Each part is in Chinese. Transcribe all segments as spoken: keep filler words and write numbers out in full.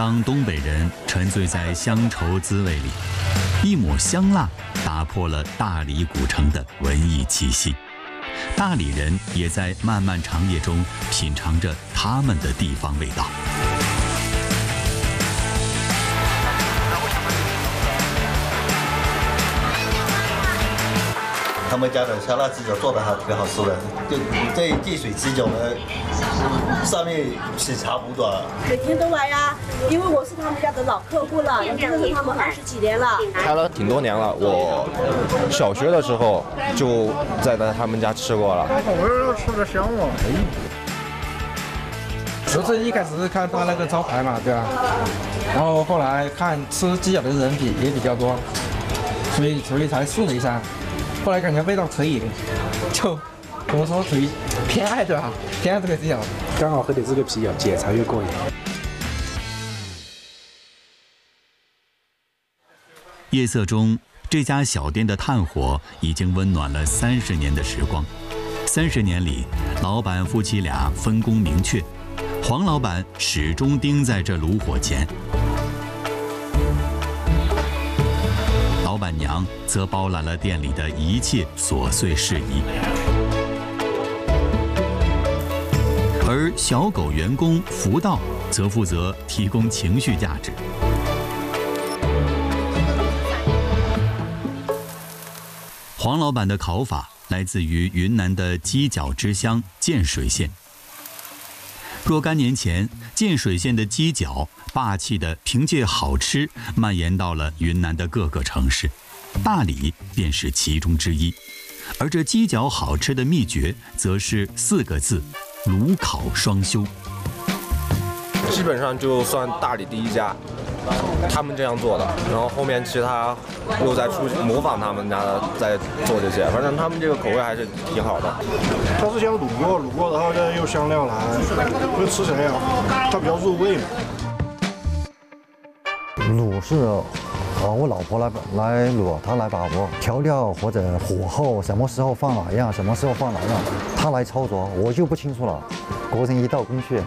当东北人沉醉在乡愁滋味里，一抹香辣打破了大理古城的文艺气息。大理人也在漫漫长夜中品尝着他们的地方味道。 他们家的香辣鸡脚做的还挺好吃的，就这济水鸡脚呢，上面品茶补短。 每天都来呀，因为我是他们家的老客户了，我认识他们二十几年了。 开了挺多年了，我小学的时候就在他们家吃过了。 我吃着香哦。就是一开始是看他那个招牌嘛，对吧？然后后来看吃鸡脚的人比也比较多，所以所以才试了一下。后来感觉味道可以，就怎么说属于偏爱对吧？偏爱这个鸡脚， 刚好喝点这个啤酒，解馋又过瘾。 夜色中，这家小店的炭火已经温暖了三十年的时光。三十年里，老板夫妻俩分工明确，黄老板始终盯在这炉火前。老板娘则包揽了店里的一切琐碎事宜，而小狗员工福道则负责提供情绪价值。黄老板的烤法来自于云南的鸡脚之乡建水县。若干年前，建水县的鸡脚霸气地凭借好吃蔓延到了云南的各个城市，大理便是其中之一。而这鸡脚好吃的秘诀，则是四个字：炉烤双修。 基本上就算大理第一家，他们这样做的，然后后面其他又在出模仿他们家的在做这些，反正他们这个口味还是挺好的。 它是先卤过，卤过然后再用香料来，会吃起来它比较入味嘛。 卤是，呃，我老婆来来卤，她来把握调料或者火候，什么时候放哪样，什么时候放哪样，她来操作，我就不清楚了，个人一道工序。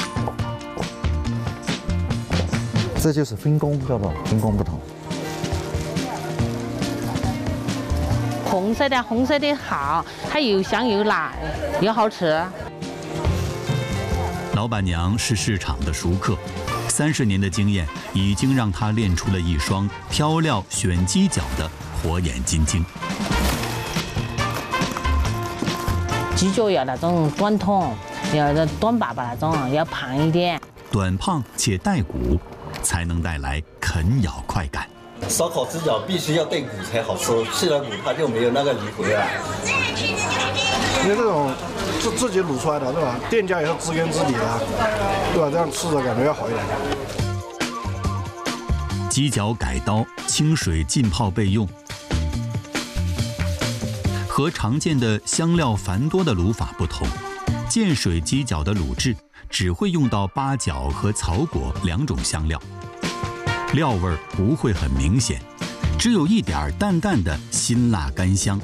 这就是分工，叫做分工不同。 红色的，红色的好，它又香又辣，又好吃。 老板娘是市场的熟客，三十年的经验已经让她练出了一双挑料选鸡脚的火眼金睛。 鸡脚要那种短筒，要短爸爸那种，要胖一点， 短胖且带骨，才能带来啃咬快感。 烧烤鸡脚必须要带骨才好吃，去了骨它就没有那个灵魂了。 因为这种自自己卤出来的，对吧？店家也是知根知底的，对吧？这样吃着感觉要好一点。 鸡脚改刀，清水浸泡备用。和常见的香料繁多的卤法不同，建水鸡脚的卤制只会用到八角和草果两种香料，料味不会很明显，只有一点淡淡的辛辣干香。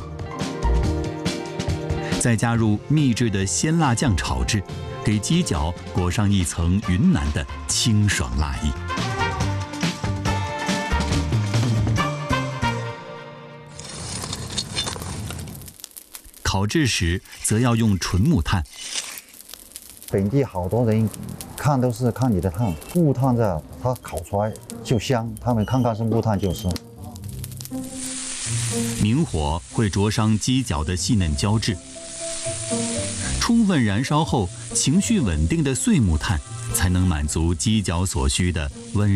再加入秘制的鲜辣酱炒制，给鸡脚裹上一层云南的清爽辣意。烤制时则要用纯木炭。 本地好多人看都是看你的炭，木炭的它烤出来就香，他们看看是木炭就是。 明火会灼伤鸡脚的细嫩胶质，充分燃烧后，情绪稳定的碎木炭才能满足鸡脚所需的温